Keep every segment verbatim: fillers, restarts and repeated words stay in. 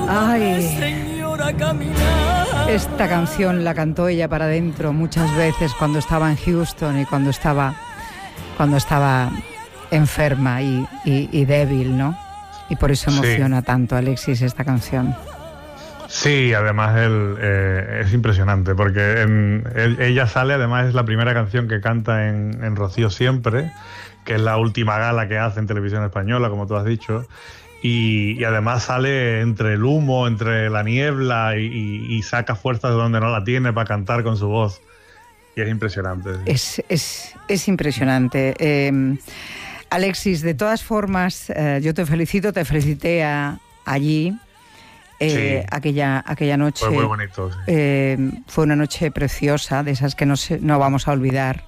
Ay, esta canción la cantó ella para adentro muchas veces cuando estaba en Houston y cuando estaba, cuando estaba enferma y, y, y débil, ¿no? Y por eso emociona sí. tanto a Alexis esta canción. Sí, además él, eh, es impresionante porque en, él, ella sale, además es la primera canción que canta en, en Rocío Siempre, que es la última gala que hace en televisión española, como tú has dicho, y, y además sale entre el humo, entre la niebla y, y, y saca fuerza de donde no la tiene para cantar con su voz. Y es impresionante. Es, es, es impresionante. Eh, Alexis, de todas formas, eh, yo te felicito, te felicité a, allí. Eh, sí. aquella, aquella noche fue muy bonito, sí. eh, fue una noche preciosa, de esas que no, se, no vamos a olvidar.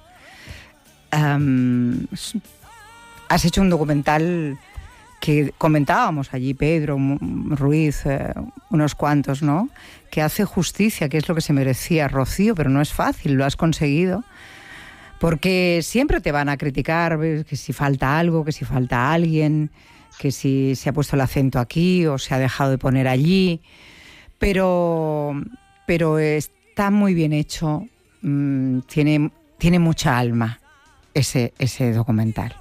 Um, has hecho un documental que comentábamos allí, Pedro Ruiz, eh, unos cuantos, ¿no? Que hace justicia, que es lo que se merecía Rocío, pero no es fácil, lo has conseguido. Porque siempre te van a criticar, que si falta algo, que si falta alguien, que si se ha puesto el acento aquí o se ha dejado de poner allí, pero, pero está muy bien hecho, mmm, tiene, tiene mucha alma ese, ese documental.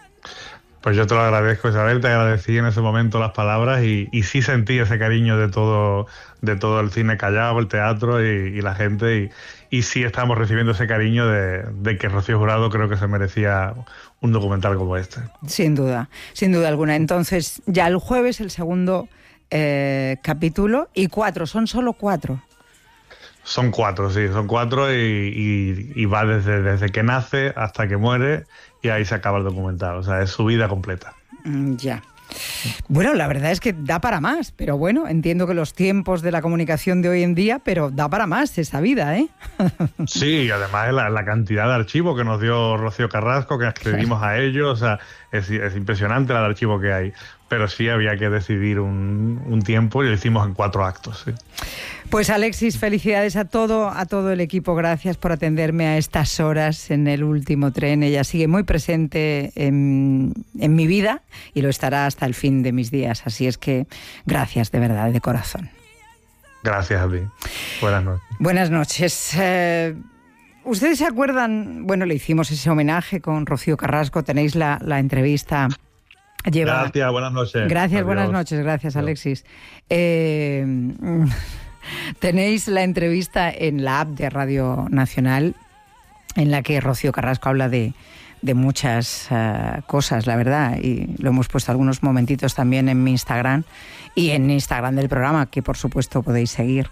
Pues yo te lo agradezco, Isabel, te agradecí en ese momento las palabras y, y sí sentí ese cariño de todo, de todo el cine Callao, el teatro y, y la gente, y, y sí estamos recibiendo ese cariño de, de que Rocío Jurado creo que se merecía un documental como este. Sin duda, sin duda alguna. Entonces, ya el jueves el segundo eh, capítulo, y cuatro, son solo cuatro. Son cuatro, sí, son cuatro y, y, y va desde, desde que nace hasta que muere y ahí se acaba el documental, o sea, es su vida completa. Mm, ya. Bueno, la verdad es que da para más, pero bueno, entiendo que los tiempos de la comunicación de hoy en día, pero da para más esa vida, ¿eh? Sí, y además la, la cantidad de archivos que nos dio Rocío Carrasco, que accedimos a ellos, o sea, es, es impresionante el archivo que hay, pero sí había que decidir un, un tiempo y lo hicimos en cuatro actos, sí. Pues Alexis, felicidades a todo, a todo el equipo, gracias por atenderme a estas horas en el último tren. Ella sigue muy presente en, en mi vida y lo estará hasta el fin de mis días, así es que gracias de verdad, de corazón. Gracias a ti. Buenas noches. Buenas noches. Eh, ¿Ustedes se acuerdan? Bueno, le hicimos ese homenaje con Rocío Carrasco, tenéis la, la entrevista. Lleva... Gracias, buenas noches. Gracias, Adiós. Buenas noches, gracias Alexis. Eh, tenéis la entrevista en la app de Radio Nacional en la que Rocío Carrasco habla de, de muchas uh, cosas, la verdad, y lo hemos puesto algunos momentitos también en mi Instagram y en Instagram del programa, que por supuesto podéis seguir.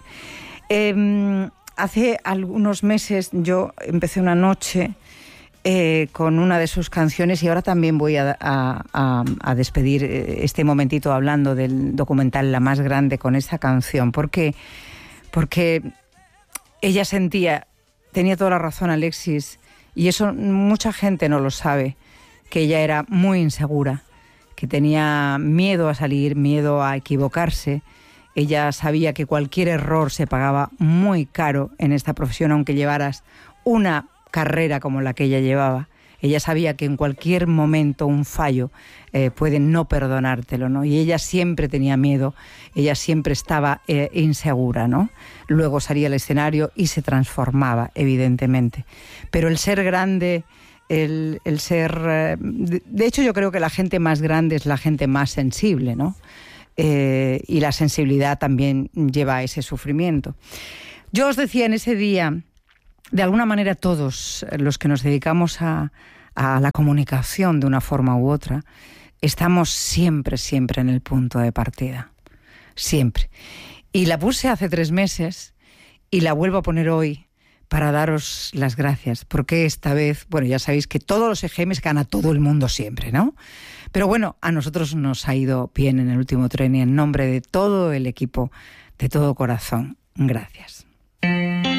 Eh, hace algunos meses yo empecé una noche Eh, con una de sus canciones y ahora también voy a, a, a, a despedir este momentito hablando del documental La Más Grande con esta canción, porque, porque ella sentía, tenía toda la razón Alexis, y eso mucha gente no lo sabe, que ella era muy insegura, que tenía miedo a salir, miedo a equivocarse. Ella sabía que cualquier error se pagaba muy caro en esta profesión, aunque llevaras una carrera como la que ella llevaba. Ella sabía que en cualquier momento un fallo eh, puede no perdonártelo, ¿no? Y ella siempre tenía miedo, ella siempre estaba eh, insegura, ¿no? Luego salía al escenario y se transformaba, evidentemente. Pero el ser grande, el, el ser... Eh, de, de hecho, yo creo que la gente más grande es la gente más sensible, ¿no? Eh, y la sensibilidad también lleva a ese sufrimiento. Yo os decía en ese día... De alguna manera todos los que nos dedicamos a, a la comunicación de una forma u otra, estamos siempre, siempre en el punto de partida. Siempre. Y la puse hace tres meses y la vuelvo a poner hoy para daros las gracias. Porque esta vez, bueno, ya sabéis que todos los E G Ms gana todo el mundo siempre, ¿no? Pero bueno, a nosotros nos ha ido bien en el último tren y en nombre de todo el equipo, de todo corazón, gracias.